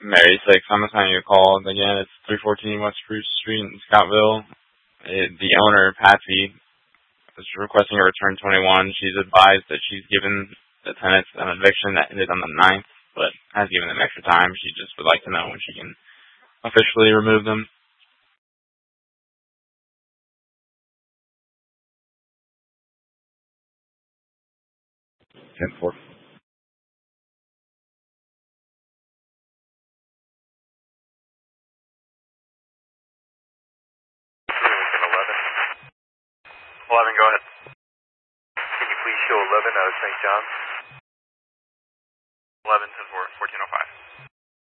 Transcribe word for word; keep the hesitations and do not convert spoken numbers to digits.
Mary six, I'm assigning you a call. Again, it's three fourteen West Spruce Street in Scottville. It, the owner, Patsy, is requesting a return twenty-one. She's advised that she's given the tenants an eviction that ended on the ninth, but has given them extra time. She just would like to know when she can officially remove them. ten four. eleven. eleven, go ahead. Can you please show eleven out of Saint John's? eleven, ten four, fourteen oh five.